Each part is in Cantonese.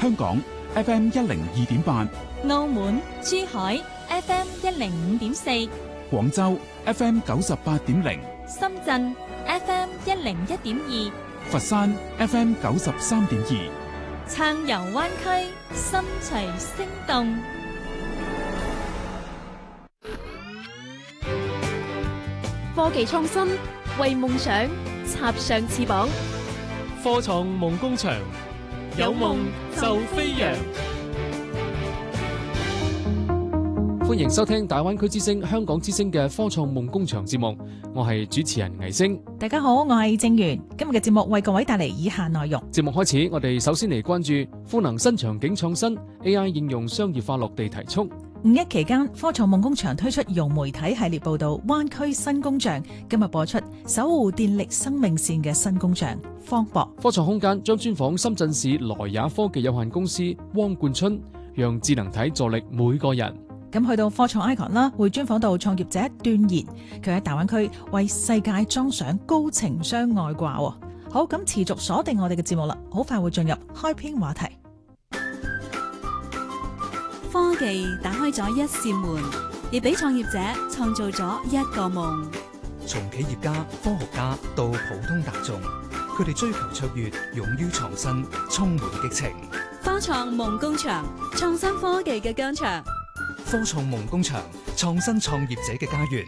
香港 FM 102.8， 澳門、珠海 FM 105.4， 廣州 FM 98.0， 深圳 FM 101.2， 佛山 FM 93.2， 撐遊灣區，心隨聲動。 科技創新，為夢想插上翅膀。 科創夢工場，有夢就飛揚。歡迎收聽大灣區之聲、香港之聲嘅科創夢工場節目，我係主持人倪星。 大家好，我係正源。今日嘅節目為各位帶嚟以下內容。 節目開始，我哋首先嚟關注賦能新場景創新 AI 應用商業化落地提速。 五一期間，科創夢工場推出融媒體系列報道《灣區新工匠》，今日播出守護電力生命線嘅新工匠方博。 科創空間將專訪深圳市萊也科技有限公司汪冠春，讓智能體助力每個人。 咁去到科創 icon 啦，會專訪到創業者段賢，佢喺大灣區為世界裝上高情商外掛。好，咁持續鎖定我哋嘅節目啦，好快會進入開篇話題。 科技打開咗一扇門，亦俾創業者創造咗一個夢。 從企業家、科學家到普通大眾，佢哋追求卓越，勇於創新，充滿激情。 科創夢工場，創新科技嘅疆場。 科創夢工場，創新創業者嘅家園。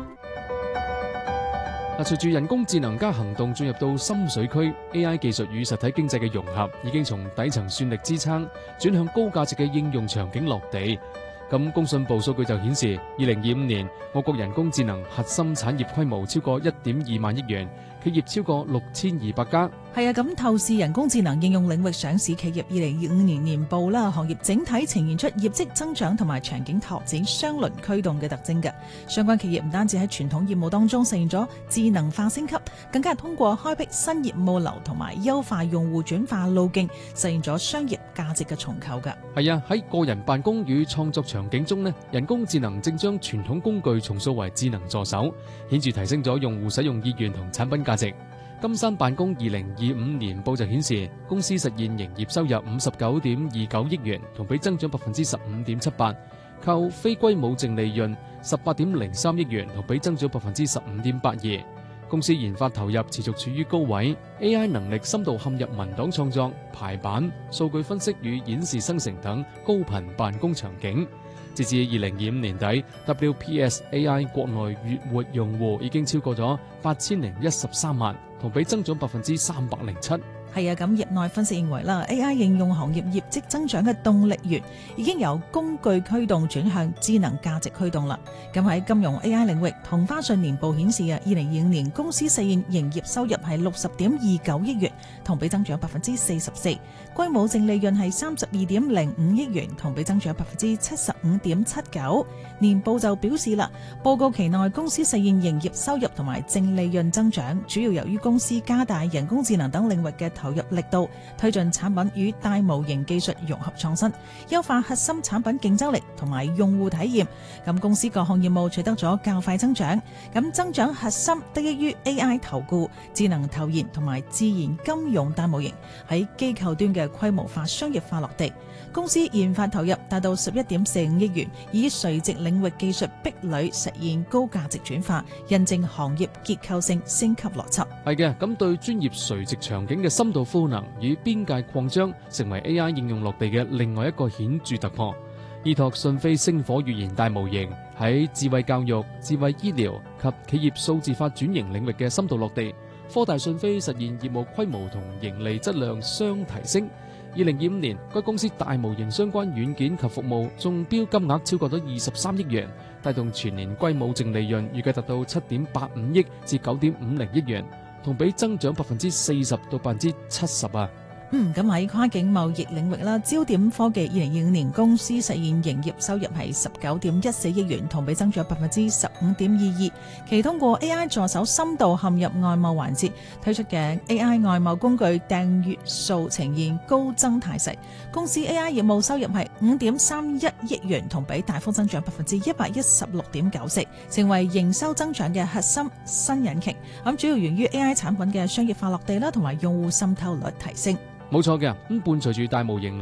隨住人工智能加行動進入到深水區 ，AI 技術與實體經濟嘅融合已經從底層算力支撐轉向高價值嘅應用場景落地。咁工信部數據就顯示，2025年我國人工智能核心產業規模超過1.2萬億元，企業超過6200家。 係啊，咁透視人工智能應用領域上市企業2025年年報啦，行業整體呈現出業績增長同埋場景拓展雙輪驅動嘅特徵嘅。相關企業唔單止喺傳統業務當中實現咗智能化升級，更加係通過開闢新業務流同埋優化用戶轉化路徑，實現咗商業價值嘅重構嘅。 係啊，喺個人辦公與創作場景中呢，人工智能正將傳統工具重塑為智能助手，顯著提升咗用戶使用意願同產品價值。金山辦公2025年報就顯示，公司實現營業收入59.29億元，同比增長15.78%，扣非規模淨利潤18.03億元，同比增長15.82%。公司研發投入持續處於高位 ，AI 能力深度嵌入文檔創作、排版、數據分析與演示生成等高頻辦公場景。截至2025年底 ，WPS AI 國內月活用戶已經超過咗8013萬，同比增長307%。 係啊，咁業內分析認為啦 ，AI 應用行業業績增長嘅動力源已經由工具驅動轉向智能價值驅動啦。咁喺金融 AI 領域，同花順年報顯示啊，2025年公司實現營業收入係60.29億元，同比增長44%，規模淨利潤係32.05億元，同比增長75.79%。年報就表示啦，報告期內公司實現營業收入同埋淨利潤增長，主要由於公司加大人工智能等領域嘅投入力度，推進產品與大模型技術融合創新，優化核心產品競爭力同埋用戶體驗。咁公司各項業務取得咗較快增長，咁增長核心得益於 AI 投顧、智能投研同埋自然金融大模型喺機構端嘅規模化商業化落地。公司研發投入達到11.45億元，以垂直領域技術壁壘實現高價值轉化，印證行業結構性升級邏輯。 係嘅，咁對專業垂直場景嘅深度賦能與邊界擴張，成為 AI 應用落地嘅另外一個顯著突破。依託訊飛星火語言大模型喺智慧教育、智慧醫療及企業數字化轉型領域嘅深度落地，科大訊飛實現業務規模同盈利質量雙提升。2025年，該公司大模型相關軟件及服務中標金額超過咗23億元，帶動全年規模淨利潤預計達到7.85億至9.50億元，同比增長40%到70%啊！ 咁喺跨境貿易領域啦，焦點科技2025年公司實現營業收入係19.14億元，同比增長15.22%。其通過 AI 助手深度嵌入外貿環節推出嘅 AI 外貿工具訂閱數呈現高增態勢。公司 AI 業務收入係5.31億元，同比大幅增長116.94%，成為營收增長嘅核心新引擎。咁主要源於 AI 產品嘅商業化落地啦，同埋用戶滲透率提升。 冇錯嘅，咁伴隨住大模型